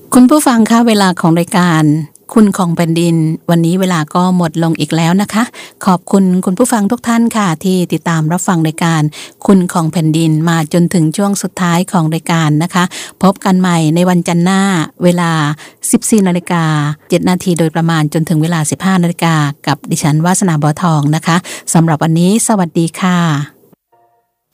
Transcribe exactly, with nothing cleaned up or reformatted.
คุณผู้ฟังคะเวลาของรายการคุณของแผ่นดินวันนี้เวลาก็หมดลงอีกแล้วนะคะขอบคุณคุณผู้ฟังทุกท่านค่ะที่ติดตามรับฟังรายการคุณของแผ่นดินมาจนถึงช่วงสุดท้ายของรายการนะคะพบกันใหม่ในวันจันทร์หน้าเวลา สิบสี่นาฬิกาเจ็ดนาทีโดยประมาณจนถึงเวลา สิบห้านาฬิกากับดิฉันวาสนาบัวทองนะคะสำหรับวันนี้สวัสดีค่ะ